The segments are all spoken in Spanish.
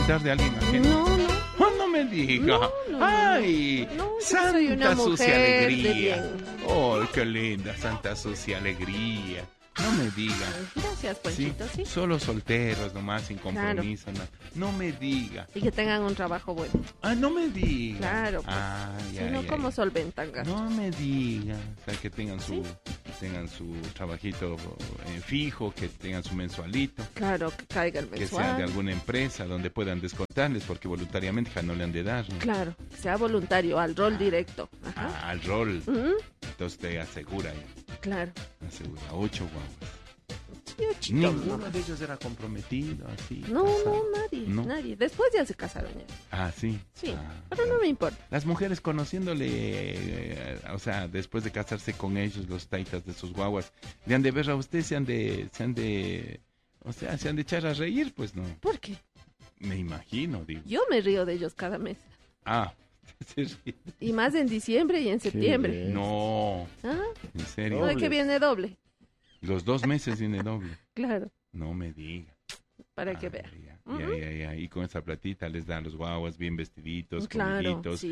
de alguien ajeno? No, no. Oh, no me diga. Ay, No, yo santa soy una sucia mujer de alegría. bien. Oh, qué linda, santa sucia alegría. No me diga. Gracias, Ponchito, sí. Solo solteros nomás, sin compromiso. Claro. No me diga. Y que tengan un trabajo bueno. Ah, no me diga. Claro, pues. Si no, ¿cómo solventan gastos? No me diga. O sea, que tengan su trabajito fijo, que tengan su mensualito. Claro, que caiga el mensual. Que sea de alguna empresa donde puedan descontarles, porque voluntariamente ya no le han de dar, ¿no? Claro, sea voluntario, al rol directo. Ajá. Al rol. Entonces te asegura ya. Claro. Asegura 8 guaguas. Sí, ninguno de ellos era comprometido, así. No, nadie. Después ya se casaron ya. Ah, sí. Sí, pero no me importa. Las mujeres conociéndole, o sea, después de casarse con ellos, los taitas de sus guaguas, le han de ver a usted, se han de echar a reír, pues no. ¿Por qué? Me imagino, digo. Yo me río de ellos cada mes. Ah. Y más en diciembre y en septiembre. No. ¿Ah? ¿En serio? ¿No es que viene doble? Los 2 meses viene doble. Claro. No me diga. Para que vea. Ya. Y con esa platita les dan los guaguas bien vestiditos, claro, comiditos,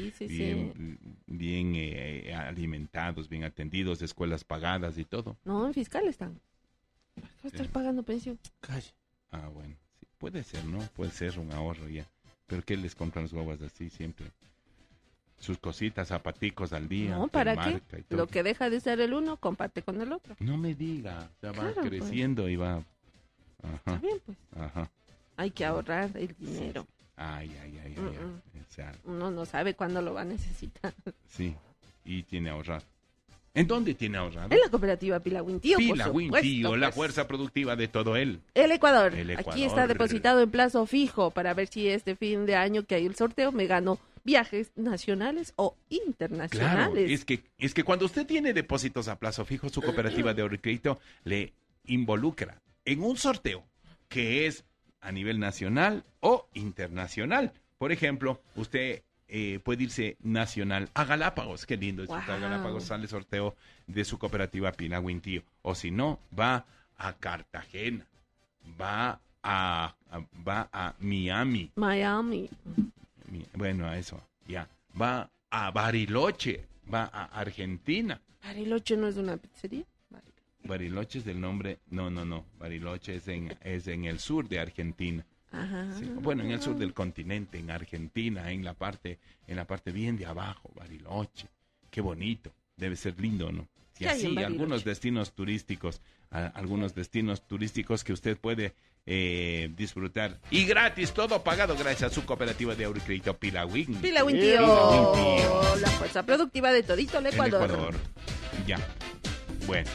bien alimentados, bien atendidos, escuelas pagadas y todo. No, en fiscal están. Va a estar pagando pensión. Calle. Ah, bueno. Sí, puede ser, ¿no? Puede ser un ahorro ya. ¿Pero qué les compran los guaguas así siempre? Sus cositas, zapaticos al día. No, ¿para qué? Lo que deja de ser el uno, comparte con el otro. No me diga, ya va creciendo pues. Y va... Ajá. Está bien, pues. Ajá. Hay que ahorrar el dinero. Ay. O sea, uno no sabe cuándo lo va a necesitar. Sí, y tiene ahorrado. ¿En dónde tiene ahorrado? En la cooperativa Pilagüintío, Pilagüintío, la fuerza productiva de todo el Ecuador. Aquí está depositado en plazo fijo para ver si este fin de año que hay el sorteo me gano viajes nacionales o internacionales. Claro, es que cuando usted tiene depósitos a plazo fijo, su cooperativa de ahorro y crédito le involucra en un sorteo que es a nivel nacional o internacional. Por ejemplo, usted puede irse nacional a Galápagos. Qué lindo. Wow. A Galápagos sale sorteo de su cooperativa Pilagüintío. O si no, va a Cartagena, va a Miami. Bueno, a eso, ya. Va a Bariloche, va a Argentina. ¿Bariloche no es una pizzería? Bariloche es del nombre, no. Bariloche es en el sur de Argentina. Ajá. Sí. Bueno, en el sur del continente, en Argentina, en la parte bien de abajo, Bariloche. Qué bonito, debe ser lindo, ¿no? Y así algunos destinos turísticos que usted puede disfrutar. Y gratis, todo pagado gracias a su cooperativa de ahorro y crédito Pilagüintío. Pilagüintío, la fuerza productiva de todito el Ecuador. Ya. Bueno,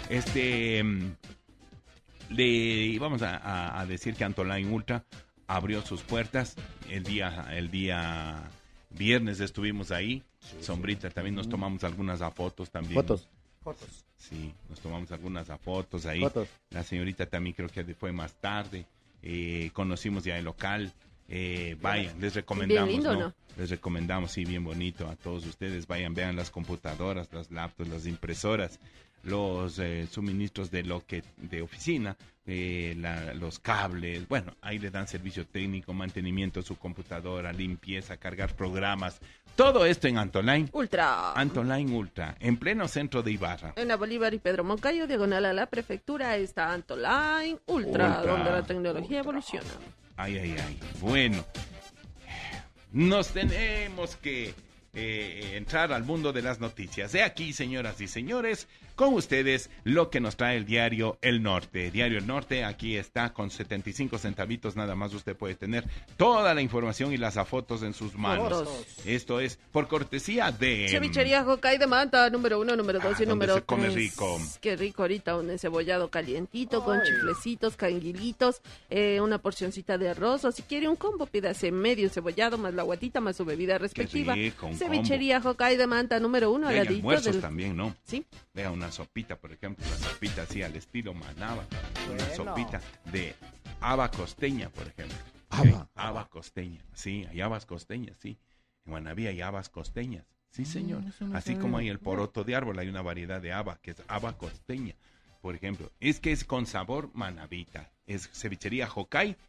le íbamos a decir que Antoline Ultra abrió sus puertas el día viernes, estuvimos ahí. Sí, Sombrita, también nos tomamos algunas fotos también. Fotos. Sí, nos tomamos algunas fotos ahí. La señorita también creo que fue más tarde. Conocimos ya el local. Vayan, les recomendamos, bien lindo, ¿no? Les recomendamos, sí, bien bonito a todos ustedes. Vayan, vean las computadoras, las laptops, las impresoras, los suministros de oficina, los cables. Bueno, ahí le dan servicio técnico, mantenimiento de su computadora, limpieza, cargar programas. Todo esto en Antoline Ultra. Antoline Ultra, en pleno centro de Ibarra. En la Bolívar y Pedro Moncayo, diagonal a la prefectura, está Antoline Ultra, donde la tecnología evoluciona. Ay. Bueno, nos tenemos que entrar al mundo de las noticias. De aquí, señoras y señores, con ustedes lo que nos trae el diario El Norte. Diario El Norte, aquí está con 75 centavitos nada más. Usted puede tener toda la información y las fotos en sus manos. Esto es por cortesía de Cevichería Jocay de Manta, número 1, número 2 y número 3. Come rico. Qué rico ahorita, un encebollado calientito con chiflecitos, canguilitos, una porcioncita de arroz, o si quiere un combo, pídase medio encebollado más la guatita más su bebida respectiva. Qué rico, Cevichería Jocay de Manta, número 1, al ladito almuerzos también, ¿no? Sí. Vea una sopita, por ejemplo, una sopita así al estilo Manaba, una sopita de haba costeña, por ejemplo. Haba costeña, sí, hay habas costeñas, sí. En Guanabí hay habas costeñas, sí, señor. Así como hay el poroto de árbol, hay una variedad de haba, que es haba costeña, por ejemplo. Es que es con sabor manabita, es cevichería Jocay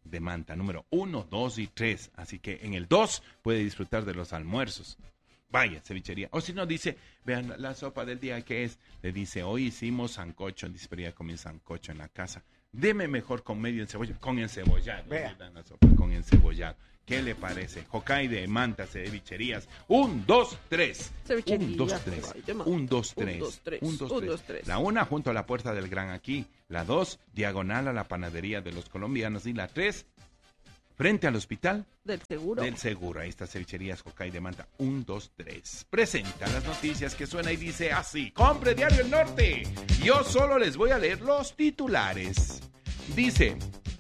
de Manta, número 1, 2 y 3. Así que en el 2 puede disfrutar de los almuerzos. Vaya, cevichería. O si no, dice, vean la sopa del día que es. Le dice, hoy hicimos sancocho. Dice, pero ya comí sancocho en la casa. Deme mejor con medio encebollado. Con encebollado. Le dan la sopa con encebollado. ¿Qué le parece? Hokkaido, Manta, cevicherías. 1, 2, 3. 1, 2, 3. 1, 2, 3. 1, 2, 3. La 1 junto a la puerta del Gran Aquí. La 2, diagonal a la panadería de los colombianos. Y la 3, frente al hospital del seguro. Ahí está Cevicherías Hokkaido de Manta. 1, 2, 3. Presenta las noticias que suena y dice así. Compre Diario El Norte. Yo solo les voy a leer los titulares. Dice,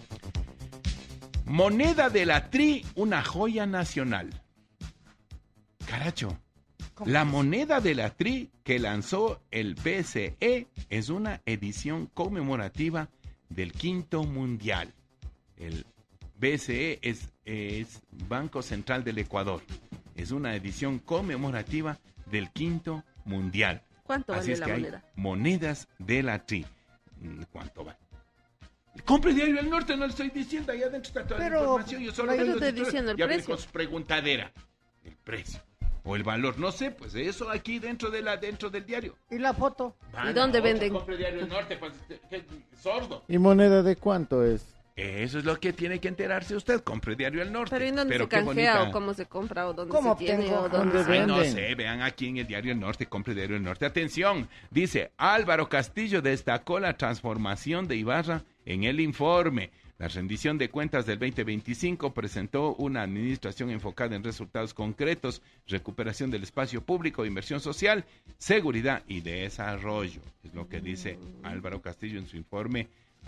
moneda de la TRI, una joya nacional. Caracho. La moneda de la TRI que lanzó el BCE es una edición conmemorativa del quinto mundial. El BCE es Banco Central del Ecuador. Es una edición conmemorativa del quinto mundial. ¿Cuánto Así vale es la que moneda? Hay monedas de la TRI. ¿Cuánto vale? Compre Diario El Norte, no le estoy diciendo, ahí adentro está toda la información. Yo solo estoy diciendo el precio. Con su preguntadera. El precio. O el valor, no sé, pues eso aquí dentro del diario. ¿Y la foto? ¿Y dónde venden? Compre Diario El Norte, pues, ¿qué sordo? ¿Y moneda de cuánto es? Eso es lo que tiene que enterarse usted. Compre Diario El Norte. Pero ¿y dónde se canjea o cómo se compra o dónde se tiene o dónde se no sé, vean aquí en el Diario El Norte, compre Diario El Norte. Atención, dice Álvaro Castillo destacó la transformación de Ibarra en el informe. La rendición de cuentas del 2025 presentó una administración enfocada en resultados concretos, recuperación del espacio público, inversión social, seguridad y desarrollo. Es lo que dice Álvaro Castillo en su informe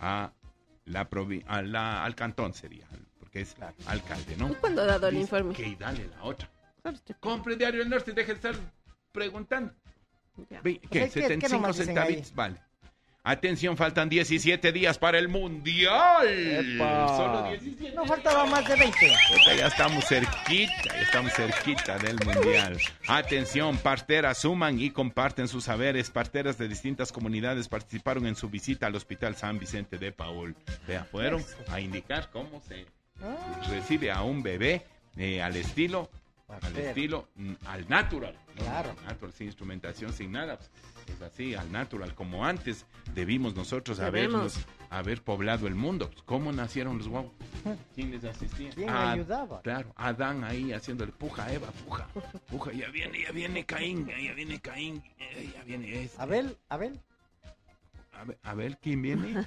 al cantón sería, porque es alcalde, ¿no? ¿Y cuándo ha dado el Dice informe? que dale la otra. Compre Diario El Norte y deje de estar preguntando. Ya. ¿Qué? 75 centavitos vale. Atención, faltan 17 días para el Mundial. ¡Epa! Solo 17. No faltaba más de 20. Ya estamos cerquita del Mundial. Atención, parteras suman y comparten sus saberes. Parteras de distintas comunidades participaron en su visita al Hospital San Vicente de Paul. Vea, fueron a indicar cómo se recibe a un bebé al estilo, al natural. Claro. Natural, sin instrumentación, sin nada. Es así, al natural, como antes debimos nosotros haber poblado el mundo. ¿Cómo nacieron los guaguas? ¿Quién les asistía? ¿Quién ayudaba? Claro, Adán ahí haciendo el puja, Eva, puja, ya viene Caín, ya viene ese. Abel. A ver, ¿quién viene?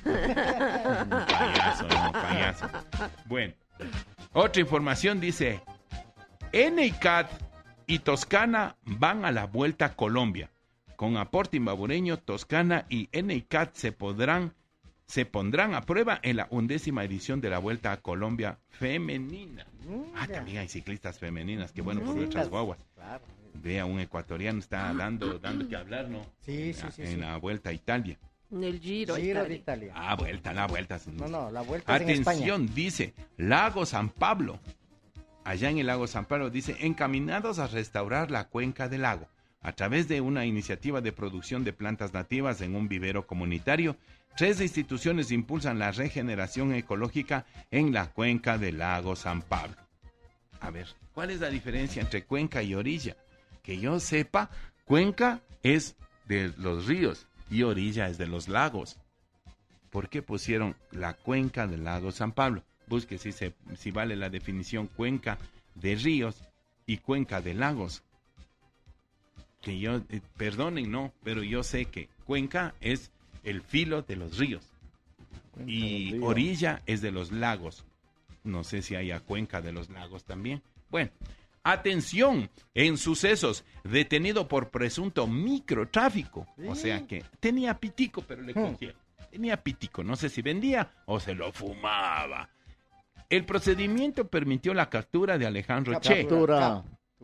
Payaso. Bueno, otra información dice, NICAD y Toscana van a la Vuelta a Colombia. Con aporte imbabureño, Toscana y NICAD se pondrán a prueba en la 11ª edición de la Vuelta a Colombia femenina. También hay ciclistas femeninas, qué bueno por nuestras guaguas. Claro. Vea, un ecuatoriano está dando que hablar, ¿no? Sí. La Vuelta a Italia. En el Giro de Italia. La vuelta. No, la vuelta es en España. Atención, dice, Lago San Pablo. Allá en el Lago San Pablo dice, encaminados a restaurar la cuenca del lago. A través de una iniciativa de producción de plantas nativas en un vivero comunitario, 3 instituciones impulsan la regeneración ecológica en la cuenca del lago San Pablo. A ver, ¿cuál es la diferencia entre cuenca y orilla? Que yo sepa, cuenca es de los ríos y orilla es de los lagos. ¿Por qué pusieron la cuenca del lago San Pablo? Busque si vale la definición cuenca de ríos y cuenca de lagos. Que yo, perdonen, no, pero yo sé que cuenca es el filo de los ríos y orilla es de los lagos. No sé si haya cuenca de los lagos también. Bueno, atención, en sucesos, detenido por presunto microtráfico. O sea que tenía pitico, pero le cogieron. Tenía pitico, no sé si vendía o se lo fumaba. El procedimiento permitió la captura de Alejandro Che,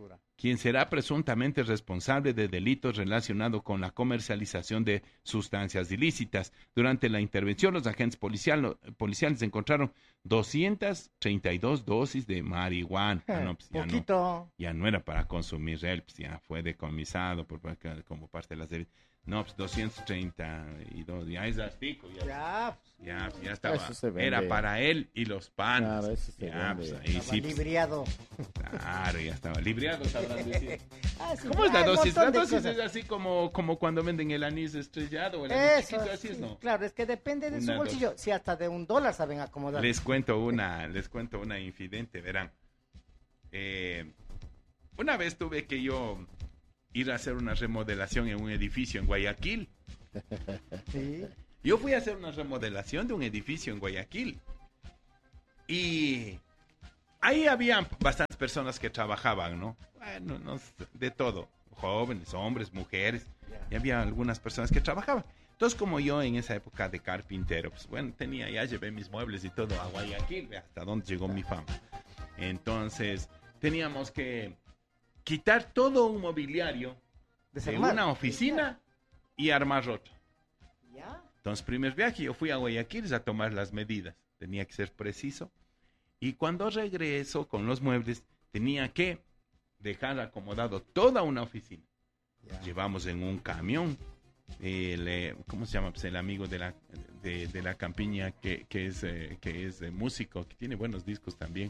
quien será presuntamente responsable de delitos relacionados con la comercialización de sustancias ilícitas. Durante la intervención, los agentes policiales encontraron 232 dosis de marihuana. No, pues ya no era para consumir él, pues ya fue decomisado como parte de las delitos. No, pues 232, ya es astico. Ya estaba. Era para él y los panes. Claro, pues ahí sí. Libriado. Claro, ya estaba. Libriado, sabrás decir. ¿Cómo es la dosis? La dosis es así como cuando venden el anís estrellado o el anís chiquito, así es, ¿no? Claro, es que depende de su bolsillo. Si hasta de $1 saben acomodar. Les cuento una infidente, verán. Una vez tuve que yo ir a hacer una remodelación en un edificio en Guayaquil. Sí. Yo fui a hacer una remodelación de un edificio en Guayaquil. Y ahí había bastantes personas que trabajaban, ¿no? Bueno, de todo. Jóvenes, hombres, mujeres. Y había algunas personas que trabajaban. Entonces, como yo en esa época de carpintero, pues bueno, ya llevé mis muebles y todo a Guayaquil, hasta donde llegó mi fama. Entonces, teníamos que quitar todo un mobiliario de una oficina y armar otro. Entonces, primer viaje, yo fui a Guayaquil a tomar las medidas. Tenía que ser preciso. Y cuando regreso con los muebles, tenía que dejar acomodado toda una oficina. Llevamos en un camión. ¿Cómo se llama? Pues el amigo de la campiña que es músico, que tiene buenos discos también.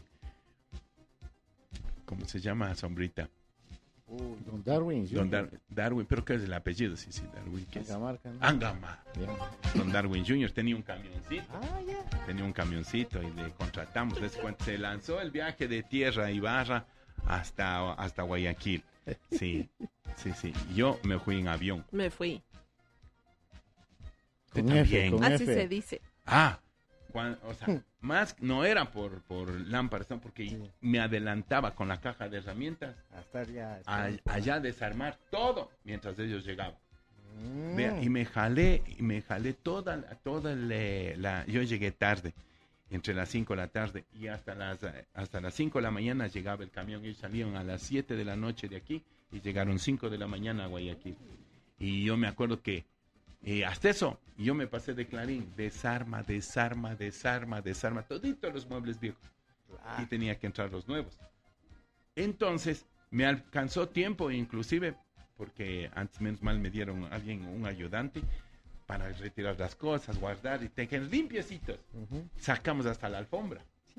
¿Cómo se llama, Sombrita? Don Darwin. Darwin, pero ¿qué es el apellido? Sí, Darwin. ¿Qué es? Angamarca, ¿no? Angamar. Don Darwin Jr. tenía un camioncito. Tenía un camioncito y le contratamos. Se lanzó el viaje de tierra y barra hasta Guayaquil. Sí. Yo me fui en avión. Me fui. Con también. F, Así se dice. Más no era por lámparas, ¿no? Porque me adelantaba con la caja de herramientas allá a desarmar todo mientras ellos llegaban. Y me jalé toda yo llegué tarde, entre las 5 de la tarde y hasta las 5 de la mañana llegaba el camión. Ellos salieron a las 7 de la noche de aquí y llegaron 5 de la mañana a Guayaquil. Y yo me acuerdo que hasta eso, yo me pasé de Clarín, desarma, toditos los muebles viejos. Y tenía que entrar los nuevos. Entonces, me alcanzó tiempo, inclusive, porque antes menos mal me dieron un ayudante, para retirar las cosas, guardar y tener limpiecitos. Sacamos hasta la alfombra.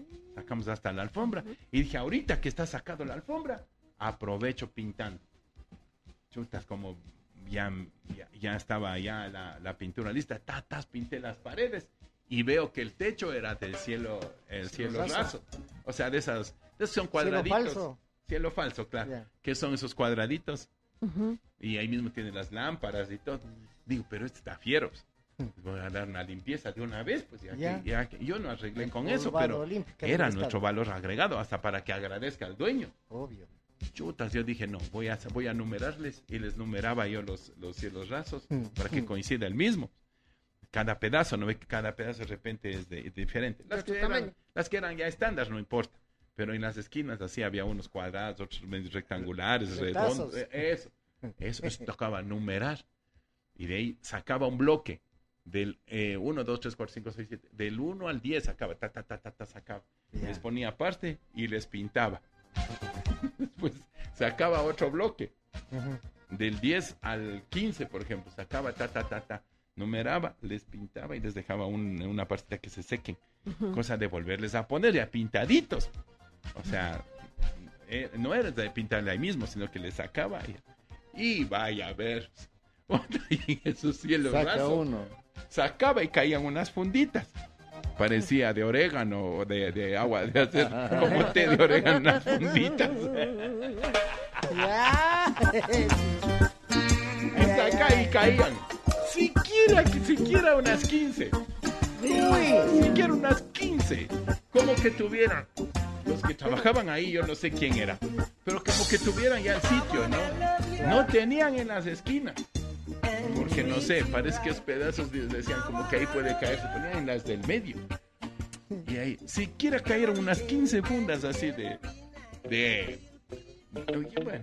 Y dije, ahorita que está sacado la alfombra, aprovecho pintando. Chutas, como ya estaba la pintura lista, pinté las paredes y veo que el techo era del cielo raso. O sea, de esos son cuadraditos. Cielo falso, claro. Yeah. ¿Qué son esos cuadraditos? Y ahí mismo tiene las lámparas y todo. Digo, pero está fiero. Voy a dar una limpieza de una vez, pues ya yo no arreglé con eso, pero era nuestro valor agregado, hasta para que agradezca al dueño. Obvio. Chutas, yo dije, no, voy a numerarles, y les numeraba yo los cielos rasos para que coincida el mismo. Cada pedazo, ¿no ve que cada pedazo de repente es diferente? Las que eran ya estándar, no importa. Pero en las esquinas así había unos cuadrados, otros medios rectangulares, redondos. Eso tocaba numerar. Y de ahí sacaba un bloque del 1, 2, 3, 4, 5, 6, 7. Del 1 al 10 sacaba, sacaba. Yeah. Les ponía aparte y les pintaba. Después sacaba otro bloque. Del 10 al 15, por ejemplo, sacaba numeraba, les pintaba y les dejaba una partita que se sequen. Cosa de volverles a poner ya pintaditos. O sea, no era de pintarle ahí mismo, sino que les sacaba y vaya a ver. Y esos cielos rasos sacaba y caían unas funditas. Parecía de orégano o de agua, de hacer como té de orégano, unas funditas. Y caían. Siquiera unas 15. Siquiera unas 15. Como que tuvieran. Los que trabajaban ahí, yo no sé quién era. Pero como que tuvieran ya el sitio, ¿no? No tenían en las esquinas. Porque no sé, parece que los pedazos decían como que ahí puede caer. Se ponían en las del medio. Y ahí siquiera cayeron unas 15 fundas así Oye, bueno.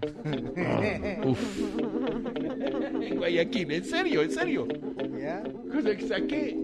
En Guayaquil, en serio. ¿Ya? Cosa que saqué.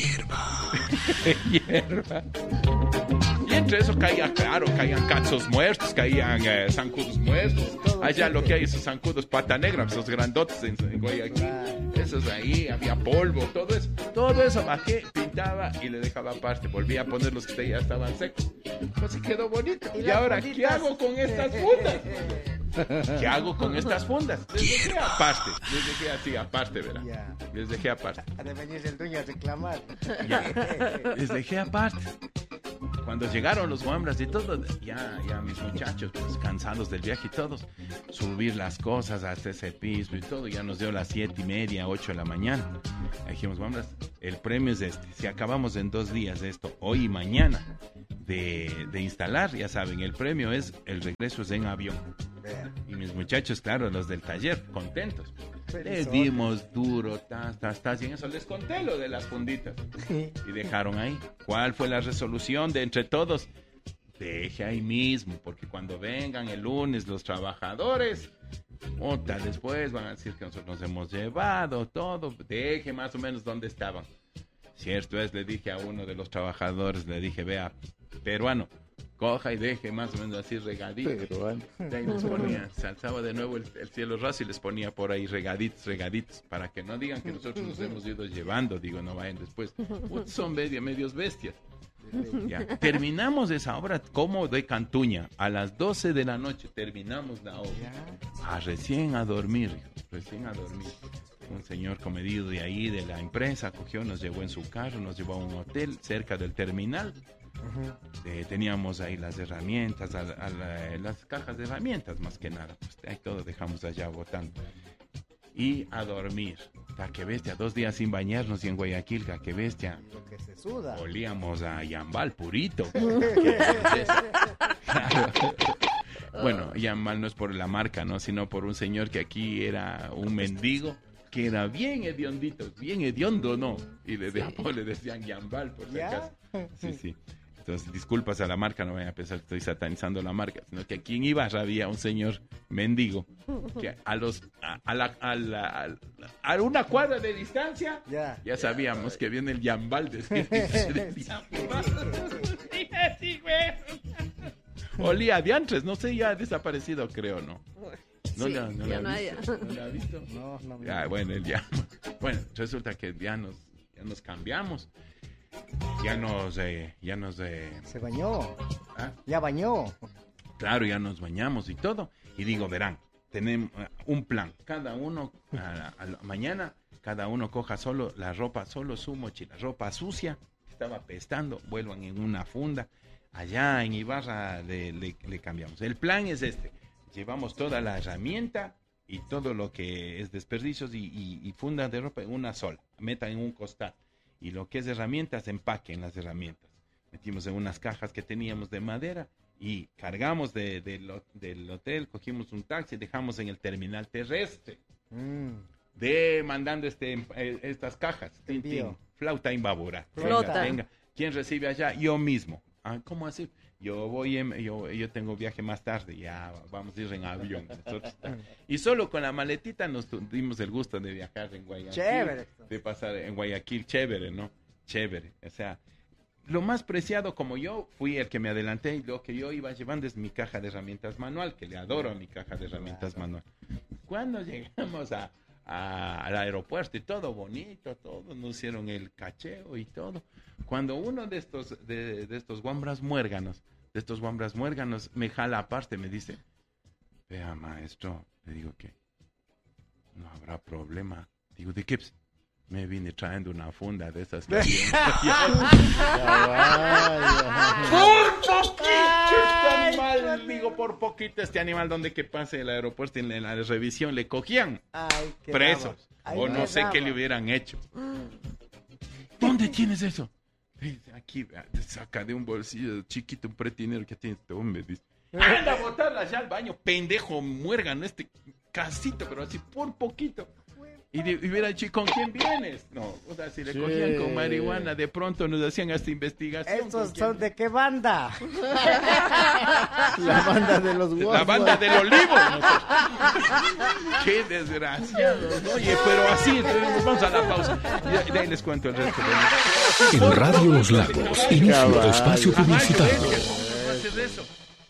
Hierba. Y entre eso caían cachos muertos, caían zancudos muertos. Allá lo que hay, esos zancudos pata negra, esos grandotes en Guayaquil. Esos ahí, había polvo, todo eso. Todo eso bajé, pintaba y le dejaba aparte. Volvía a poner los que ya estaban secos. Pues sí quedó bonito. ¿Y ahora qué hago con estas fundas? ¿Qué hago con estas fundas? Les dejé aparte, verá. Les dejé aparte. Ha de venir el dueño a reclamar. Les dejé aparte. Cuando llegaron los guambras y todo, ya mis muchachos, pues cansados del viaje y todos, subir las cosas hasta ese piso y todo, ya nos dio las 7:30, 8 de la mañana. Dijimos, guambras, el premio es este. Si acabamos en 2 días esto, hoy y mañana, de instalar, ya saben, el premio es, el regreso es en avión. Y mis muchachos, claro, los del taller, contentos. Les dimos duro, y en eso les conté lo de las funditas. Y dejaron ahí. ¿Cuál fue la resolución de entre todos? Deje ahí mismo, porque cuando vengan el lunes los trabajadores, después van a decir que nosotros nos hemos llevado todo. Deje más o menos donde estaban. Cierto es, le dije a uno de los trabajadores, le dije, vea, peruano, coja y deje más o menos así regadito. De ahí les ponía, se alzaba de nuevo el cielo raso y les ponía por ahí regaditos, para que no digan que nosotros nos hemos ido llevando, digo, no vayan después. Son medios bestias. Ya. Terminamos esa obra como de cantuña, a las 12 de la noche terminamos la obra. Recién a dormir. Un señor comedido de ahí, de la empresa, cogió, nos llevó en su carro, nos llevó a un hotel cerca del terminal. Teníamos ahí las herramientas, las cajas de herramientas más que nada, pues ahí todo dejamos allá botando y a dormir. Que bestia, 2 días sin bañarnos y en Guayaquil, que bestia. Lo que se suda. Olíamos a Yambal purito. Bueno, Yambal no es por la marca, ¿no? Sino por un señor que aquí era un mendigo, que era bien hediondo, ¿no? Y le decían Yambal, por si acaso. Sí. Entonces, disculpas a la marca, no vayan a pensar que estoy satanizando la marca, sino que aquí en Ibarra había un señor mendigo que a una cuadra de distancia ya sabíamos que viene el Yambal olía a diantres, no sé, ya ha desaparecido, creo, ¿no? No sí, la ya ¿No la ha visto? No. Bueno, bueno, resulta que ya nos cambiamos. Se bañó. ¿Ah? Ya bañó. Claro, ya nos bañamos y todo. Y digo, verán, tenemos un plan. Cada uno, mañana, cada uno coja solo la ropa, solo su mochila. Ropa sucia, que estaba apestando, vuelvan en una funda. Allá en Ibarra le cambiamos. El plan es este. Llevamos toda la herramienta y todo lo que es desperdicios y fundas de ropa en una sola. Metan en un costal. Y lo que es herramientas, empaquen las herramientas. Metimos en unas cajas que teníamos de madera y cargamos del hotel, cogimos un taxi, dejamos en el terminal terrestre. Mandando estas cajas. Flauta imbabura. Venga. ¿Quién recibe allá? Yo mismo. ¿Cómo así? Yo tengo viaje más tarde, ya vamos a ir en avión. Y solo con la maletita nos dimos el gusto de viajar en Guayaquil. Chévere. De pasar en Guayaquil, chévere, ¿no? Chévere. O sea, lo más preciado como yo fui el que me adelanté y lo que yo iba llevando es mi caja de herramientas manual, que le adoro a mi caja de herramientas manual. Cuando llegamos al aeropuerto y todo bonito, todo, nos hicieron el cacheo y todo. Cuando uno de estos guambras muérganos me jala aparte, me dice, vea maestro, le digo que no habrá problema. Digo, ¿de qué? Me vine trayendo una funda de esas que por poquito este animal, digo, por poquito este animal, donde que pase el aeropuerto en la revisión le cogían presos, o no sé qué le hubieran hecho. ¿Dónde tienes eso? Aquí, saca de un bolsillo chiquito un pretinero que tiene este hombre, dice. Anda a botarla ya al baño, pendejo muérgano, casito, pero así por poquito. Y hubiera dicho, ¿con quién vienes? No, o sea, si le cogían con marihuana, de pronto nos hacían hasta investigación. ¿Estos son de qué banda? La banda de los guapos. La banda del olivo. Qué desgraciados. Oye, pero así, entonces vamos a la pausa. Y de ahí les cuento el resto. En Radio Los Lagos, inicio de espacio publicitario. ¿Cómo haces eso?